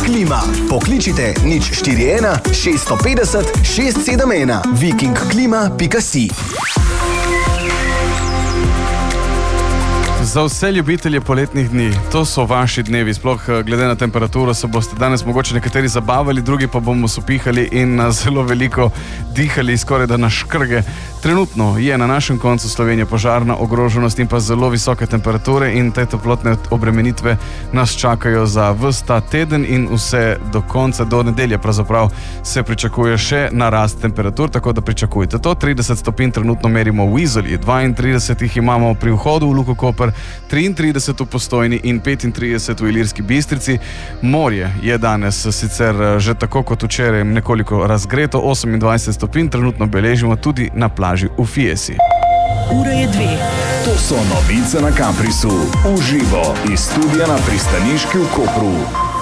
Klima. Pokličite 041 650 671 vikingklima.si. Za vse ljubitelje poletnih dni, to so vaši dnevi, sploh glede na temperaturo se boste danes mogoče nekateri zabavali, drugi pa bomo sopihali in zelo veliko dihali, skoraj da na škrge. Trenutno je na našem koncu Slovenije požarna ogroženost in pa zelo visoke temperature in te toplotne obremenitve nas čakajo za ves ta teden in vse do konca, do nedelje pravzaprav se pričakuje še narast temperatur, tako da pričakujte to. 30 stopinj trenutno merimo v Izoli, 32 jih imamo pri vhodu v Luko Koper, 33 v Postojni in 35 v Ilirski Bistrici. Morje je danes sicer že tako kot včeraj nekoliko razgreto, 28 stopinj trenutno beležimo tudi na plaži v Fiesi. Ura je 2. To so novice na Caprisu. Uživo iz studia na pristaniški v Kopru.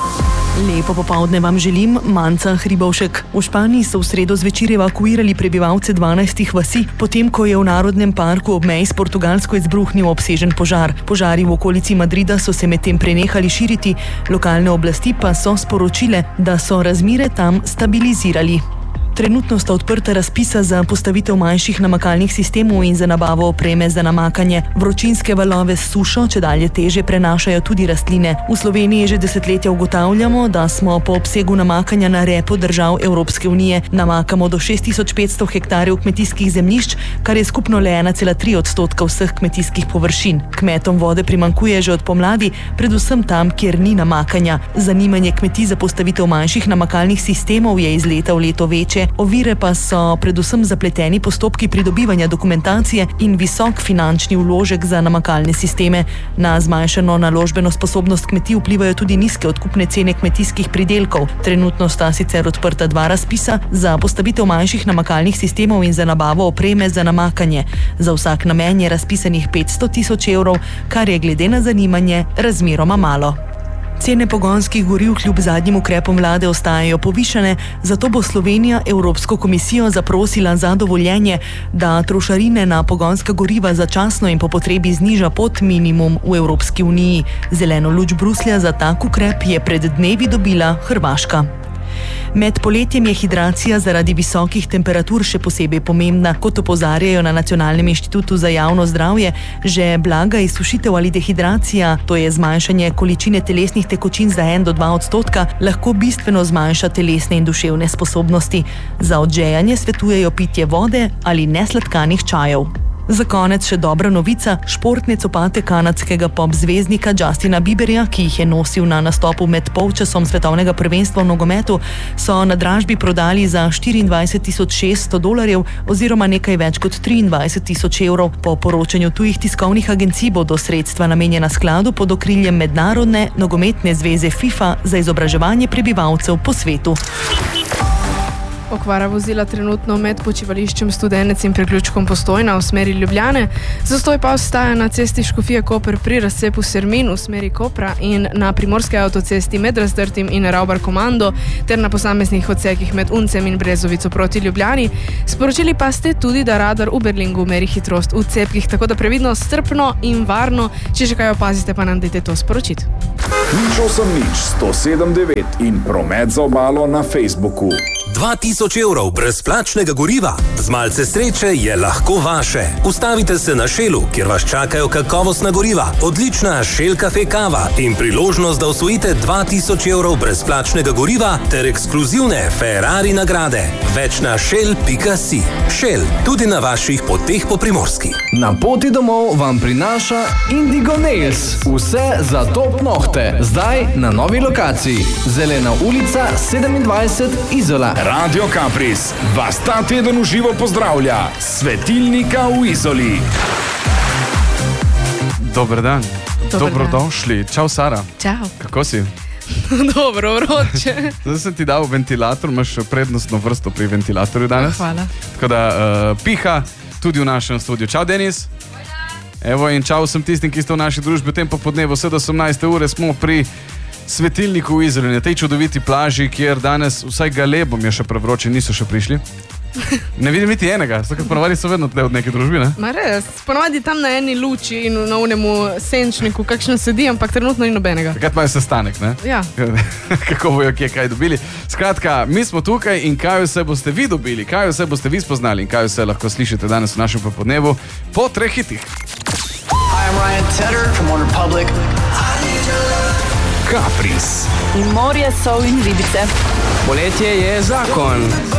Lepo popoldne vam želim, Manca Hribovšek. V Španiji so v sredo zvečer evakuirali prebivalce 12 vasi, potem ko je v Narodnem parku ob meji s Portugalsko izbruhnil obsežen požar. Požari v okolici Madrida so se medtem prenehali širiti, lokalne oblasti pa so sporočile, da so razmere tam stabilizirali. Trenutno sta odprta razpisa za postavitev manjših namakalnih sistemov in za nabavo opreme za namakanje. Vročinske valove s sušo čedalje teže prenašajo tudi rastline. V Sloveniji že desetletja ugotavljamo, da smo po obsegu namakanja na repu držav Evropske unije. Namakamo do 6500 hektarjev kmetijskih zemljišč, kar je skupno le 1,3% vseh kmetijskih površin. Kmetom vode primanjkuje že od pomladi, predvsem tam, kjer ni namakanja. Zanimanje kmetij za postavitev manjših namakalnih sistemov je iz leta v leto večje. Ovire pa so predvsem zapleteni postopki pridobivanja dokumentacije in visok finančni vložek za namakalne sisteme. Na zmanjšano naložbeno sposobnost kmetij vplivajo tudi nizke odkupne cene kmetijskih pridelkov. Trenutno sta sicer odprta 2 razpisa za postavitev manjših namakalnih sistemov in za nabavo opreme za namakanje. Za vsak namen je razpisanih 500 000 evrov, kar je glede na zanimanje razmeroma malo. Cene pogonskih goriv kljub zadnjim ukrepom vlade ostajajo povišane, zato bo Slovenija Evropsko komisijo zaprosila za dovoljenje, da trošarine na pogonska goriva začasno in po potrebi zniža pod minimum v Evropski uniji. Zeleno luč Bruslja za tak ukrep je pred dnevi dobila Hrvaška. Med poletjem je hidracija zaradi visokih temperatur še posebej pomembna. Kot opozarjajo na Nacionalnem inštitutu za javno zdravje, že blaga izsušitev ali dehidracija, to je zmanjšanje količine telesnih tekočin za 1 do 2%, lahko bistveno zmanjša telesne in duševne sposobnosti. Za odžejanje svetujejo pitje vode ali nesladkanih čajev. Za konec še dobra novica. Športne copate kanadskega pop zvezdnika Justina Bieberja, ki jih je nosil na nastopu med polčasom svetovnega prvenstva v nogometu, so na dražbi prodali za $24,600 oziroma nekaj več kot 23,000 evrov. Po poročanju tujih tiskovnih agencij bodo sredstva namenjena skladu pod okriljem Mednarodne nogometne zveze FIFA za izobraževanje prebivalcev po svetu. Okvara vozila trenutno med počivališčem Studenec in priključkom Postojna v smeri Ljubljane. Zastoj pa ostaja na cesti Škofije Koper pri razcepu Sermin v smeri Kopra in na primorski avtocesti med Razdrtim in Ravbar Komando ter na posameznih odsekih med Uncem in Brezovico proti Ljubljani. Sporočili pa ste tudi, da radar v Berlingu meri hitrost v cepkih, tako da previdno, strpno in varno. Če že kaj opazite, pa nam dajte to sporočiti. 107.9 in promet za obalo na Facebooku. 2000 evrov brezplačnega goriva. Z malce sreče je lahko vaše. Ustavite se na Shellu, kjer vas čakajo kakovostna goriva, odlična Shell Cafe kava in priložnost, da osvojite 2000 evrov brezplačnega goriva ter ekskluzivne Ferrari nagrade. Več na shell.si. Shell, tudi na vaših poteh po Primorski. Na poti domov vam prinaša Indigo Nails. Vse za top nohte. Zdaj na novi lokaciji. Zelena ulica 27 Izola. Radio Capris vas ta teden v živo pozdravlja. Svetilnika v Izoli. Dober dan. Dobrodošli. Čau, Sara. Čau. Kako si? Dobro, vroče. Zdaj sem ti dal ventilator, imaš prednostno vrsto pri ventilatorju danes. Hvala. Tako da piha tudi v našem studiu. Čau, Denis. Evo in čau vsem tistim, ki ste v naši družbi. V tem popodnevu vse do 18. ure smo pri Svetilniku v Izoli, na tej čudoviti plaži, kjer danes vsaj galebom je še prevroče, niso še prišli. Ne vidim niti enega, zato ker ponovadi so vedno tle od neke družbi, ne? Ma res, ponovadi tam na eni luči in na unemu senčniku kakšno sedi, ampak trenutno ni nobenega. Takrat imajo sestanek, ne? Ja. Kako bojo kje kaj dobili. Skratka, mi smo tukaj in kaj vse boste vi dobili, kaj vse boste vi spoznali in kaj vse lahko slišite danes v našem popodnevu po 3 hitih. Hi, I'm Ryan Tedder from One Republic. Kapris. In morje, sol in ribice. Poletje je zakon.